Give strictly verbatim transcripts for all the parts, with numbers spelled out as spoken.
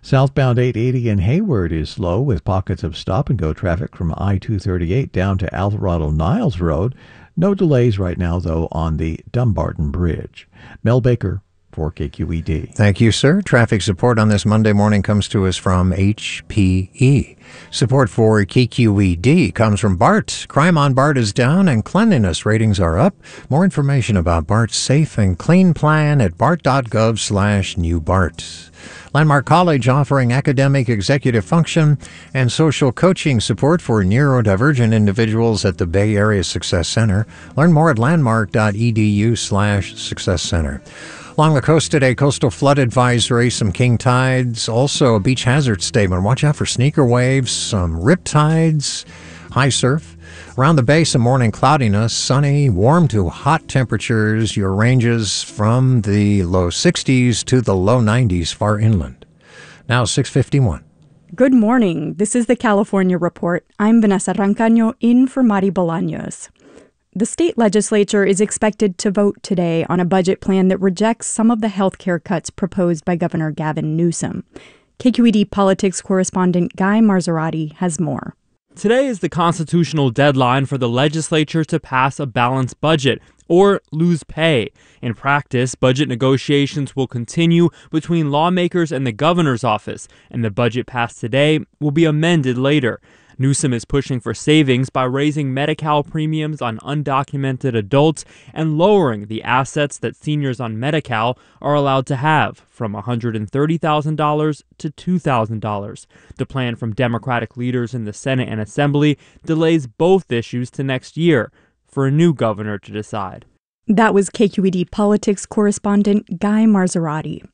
Southbound eight eighty in Hayward is slow with pockets of stop-and-go traffic from I two thirty-eight down to Alvarado-Niles Road. No delays right now, though, on the Dumbarton Bridge. Mel Baker for K Q E D. Thank you, sir. Traffic support on this Monday morning comes to us from H P E. Support for K Q E D comes from BART. Crime on BART is down and cleanliness ratings are up. More information about BART's safe and clean plan at bart.gov slash new BART. Landmark College offering academic executive function and social coaching support for neurodivergent individuals at the Bay Area Success Center. Learn more at landmark.edu slash success center. Along the coast today, coastal flood advisory, some king tides, also a beach hazard statement. Watch out for sneaker waves, some rip tides, high surf. Around the bay, some morning cloudiness, sunny, warm to hot temperatures. Your ranges from the low sixties to the low nineties far inland. Now six fifty-one. Good morning. This is the California Report. I'm Vanessa Rancaño in for Mari Bolaños. The state legislature is expected to vote today on a budget plan that rejects some of the health care cuts proposed by Governor Gavin Newsom. K Q E D politics correspondent Guy Marzorati has more. Today is the constitutional deadline for the legislature to pass a balanced budget, or lose pay. In practice, budget negotiations will continue between lawmakers and the governor's office, and the budget passed today will be amended later. Newsom is pushing for savings by raising Medi-Cal premiums on undocumented adults and lowering the assets that seniors on Medi-Cal are allowed to have from one hundred thirty thousand dollars to two thousand dollars. The plan from Democratic leaders in the Senate and Assembly delays both issues to next year for a new governor to decide. That was K Q E D politics correspondent Guy Marzorati.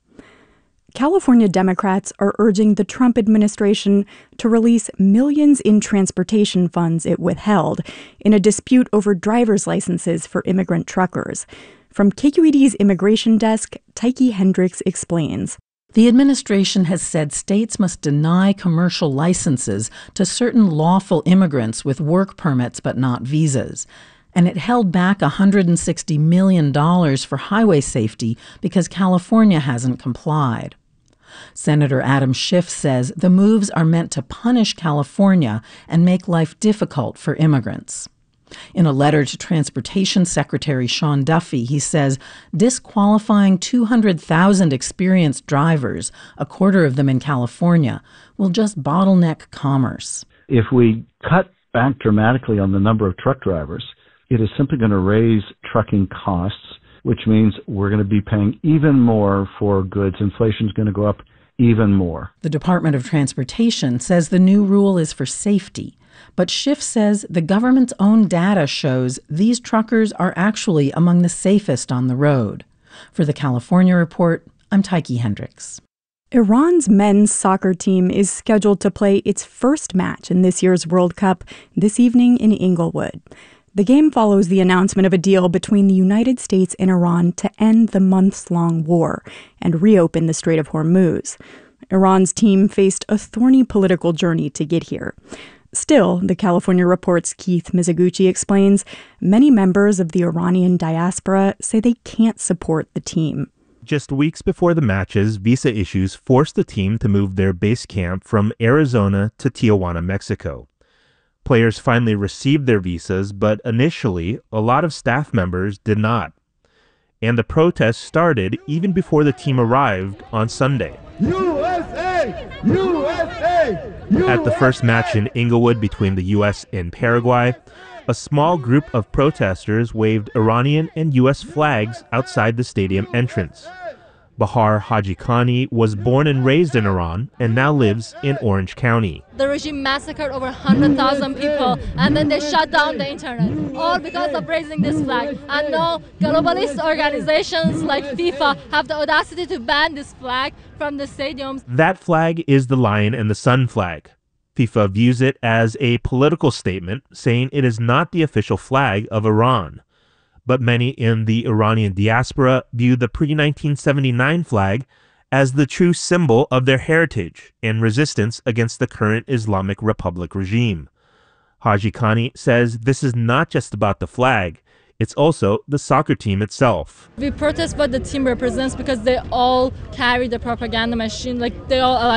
California Democrats are urging the Trump administration to release millions in transportation funds it withheld in a dispute over driver's licenses for immigrant truckers. From K Q E D's immigration desk, Tyche Hendricks explains. The administration has said states must deny commercial licenses to certain lawful immigrants with work permits but not visas. And it held back one hundred sixty million dollars for highway safety because California hasn't complied. Senator Adam Schiff says the moves are meant to punish California and make life difficult for immigrants. In a letter to Transportation Secretary Sean Duffy, he says disqualifying two hundred thousand experienced drivers, a quarter of them in California, will just bottleneck commerce. If we cut back dramatically on the number of truck drivers, it is simply going to raise trucking costs, which means we're going to be paying even more for goods. Inflation is going to go up even more. The Department of Transportation says the new rule is for safety, but Schiff says the government's own data shows these truckers are actually among the safest on the road. For the California Report, I'm Tyche Hendricks. Iran's men's soccer team is scheduled to play its first match in this year's World Cup this evening in Inglewood. The game follows the announcement of a deal between the United States and Iran to end the months-long war and reopen the Strait of Hormuz. Iran's team faced a thorny political journey to get here. Still, the California Report's Keith Mizuguchi explains, many members of the Iranian diaspora say they can't support the team. Just weeks before the matches, visa issues forced the team to move their base camp from Arizona to Tijuana, Mexico. Players finally received their visas, but initially, a lot of staff members did not. And the protests started even before the team arrived on Sunday. U S A! U S A! U S A! At the first match in Inglewood between the U S and Paraguay, a small group of protesters waved Iranian and U S flags outside the stadium entrance. Bahar Hajikhani was born and raised in Iran and now lives in Orange County. The regime massacred over one hundred thousand people and then they shut down the internet, all because of raising this flag. And now globalist organizations like FIFA have the audacity to ban this flag from the stadiums. That flag is the lion and the sun flag. FIFA views it as a political statement, saying it is not the official flag of Iran. But many in the Iranian diaspora view the pre nineteen seventy-nine flag as the true symbol of their heritage and resistance against the current Islamic Republic regime. Hajikhani says this is not just about the flag, it's also the soccer team itself. We protest what the team represents because they all carry the propaganda machine, like they all